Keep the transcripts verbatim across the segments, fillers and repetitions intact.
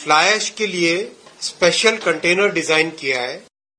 Fly ash के लिए special container design किया है।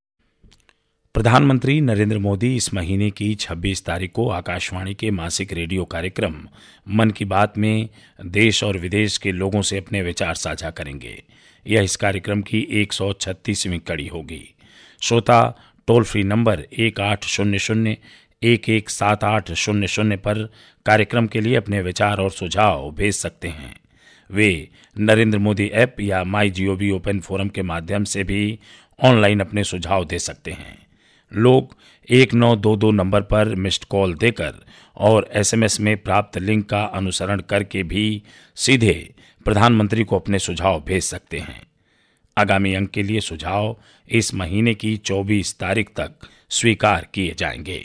प्रधानमंत्री नरेंद्र मोदी इस महीने की छब्बीस तारीख को आकाशवाणी के मासिक रेडियो कार्यक्रम मन की बात में देश और विदेश के लोगों से अपने विचार साझा करेंगे। यह इस कार्यक्रम की एक सौ छत्तीसवीं कड़ी होगी। श्रोता टोल फ्री नंबर एक आठ शून्य शून्य एक एक सात आठ शून्य शून्य पर कार्यक्रम के लिए अपने विचार और सुझाव भेज सकते हैं। वे नरेंद्र मोदी ऐप या माई जीओवी ओपन फोरम के माध्यम से भी ऑनलाइन अपने सुझाव दे सकते हैं। लोग एक नौ दो दो नंबर पर मिस्ड कॉल देकर और एसएमएस में प्राप्त लिंक का अनुसरण करके भी सीधे प्रधानमंत्री को अपने सुझाव भेज सकते हैं। आगामी अंक के लिए सुझाव इस महीने की चौबीस तारीख तक स्वीकार किए जाएंगे।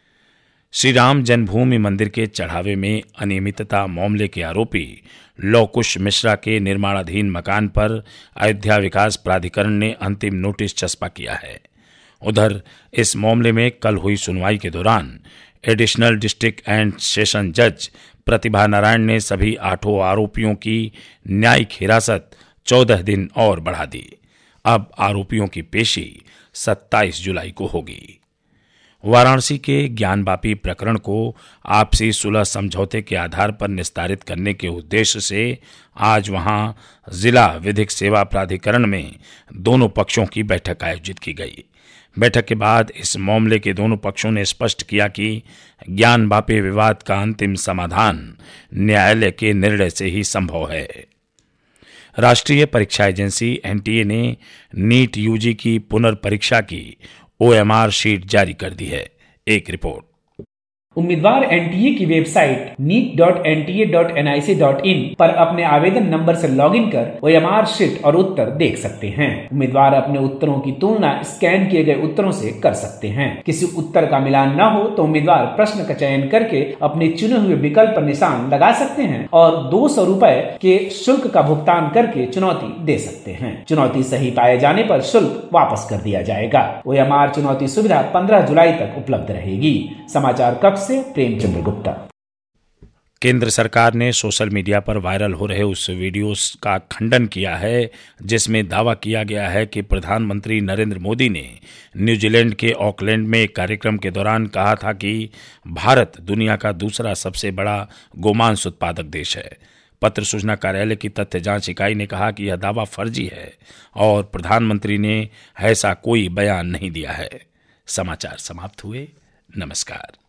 श्री राम जन्मभूमि मंदिर के चढ़ावे में अनियमितता मामले के आरोपी लौ कुश मिश्रा के निर्माणाधीन मकान पर अयोध्या विकास प्राधिकरण ने अंतिम नोटिस चस्पा किया है। उधर इस मामले में कल हुई सुनवाई के दौरान एडिशनल डिस्ट्रिक्ट एंड सेशन जज प्रतिभा नारायण ने सभी आठों आरोपियों की न्यायिक हिरासत चौदह दिन और बढ़ा दी। अब आरोपियों की पेशी सत्ताईस जुलाई को होगी। वाराणसी के ज्ञानवापी प्रकरण को आपसी सुलह समझौते के आधार पर निस्तारित करने के उद्देश्य से आज वहां जिला विधिक सेवा प्राधिकरण में दोनों पक्षों की बैठक आयोजित की गई। बैठक के बाद इस मामले के दोनों पक्षों ने स्पष्ट किया कि ज्ञानवापी विवाद का अंतिम समाधान न्यायालय के निर्णय से ही संभव है। राष्ट्रीय परीक्षा एजेंसी एनटीए ने नीट यूजी की पुनर्परीक्षा की ओएमआर शीट जारी कर दी है। एक रिपोर्ट। उम्मीदवार एनटीए की website NEET dot N T A dot N I C dot in पर अपने आवेदन नंबर से लॉगिन कर ओएमआर शीट और उत्तर देख सकते हैं। उम्मीदवार अपने उत्तरों की तुलना स्कैन किए गए उत्तरों से कर सकते हैं। किसी उत्तर का मिलान न हो तो उम्मीदवार प्रश्न का चयन करके अपने चुने हुए विकल्प पर निशान लगा सकते हैं और दो सौ रुपए के शुल्क का भुगतान करके चुनौती दे सकते हैं। चुनौती सही पाए जाने पर शुल्क वापस कर दिया जाएगा। ओएमआर चुनौती सुविधा पंद्रह जुलाई तक उपलब्ध रहेगी। समाचार कक्ष से प्रेमचंद्र गुप्ता। केंद्र सरकार ने सोशल मीडिया पर वायरल हो रहे उस वीडियो का खंडन किया है जिसमें दावा किया गया है कि प्रधानमंत्री नरेंद्र मोदी ने न्यूजीलैंड के ऑकलैंड में एक कार्यक्रम के दौरान कहा था कि भारत दुनिया का दूसरा सबसे बड़ा गोमांस उत्पादक देश है। पत्र सूचना कार्यालय की तथ्य जांच इकाई ने कहा कि यह दावा फर्जी है और प्रधानमंत्री ने ऐसा कोई बयान नहीं दिया है। समाचार समाप्त हुए। नमस्कार।